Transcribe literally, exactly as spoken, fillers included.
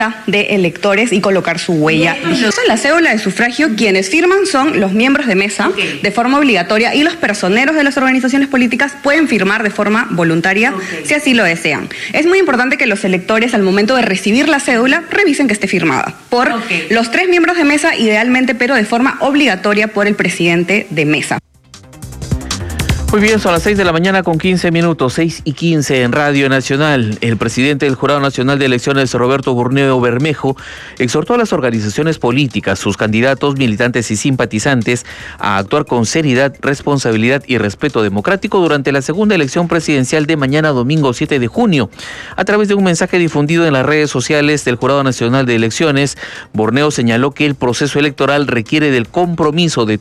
de electores y colocar su huella. En la cédula de sufragio, quienes firman son los miembros de mesa okay. de forma obligatoria, y los personeros de las organizaciones políticas pueden firmar de forma voluntaria okay. si así lo desean. Es muy importante que los electores, al momento de recibir la cédula, revisen que esté firmada por okay. los tres miembros de mesa, idealmente, pero de forma obligatoria por el presidente de mesa. Muy bien, son las seis de la mañana con quince minutos, seis y quince en Radio Nacional. El presidente del Jurado Nacional de Elecciones, Roberto Burneo Bermejo, exhortó a las organizaciones políticas, sus candidatos, militantes y simpatizantes a actuar con seriedad, responsabilidad y respeto democrático durante la segunda elección presidencial de mañana domingo siete de junio. A través de un mensaje difundido en las redes sociales del Jurado Nacional de Elecciones, Burneo señaló que el proceso electoral requiere del compromiso de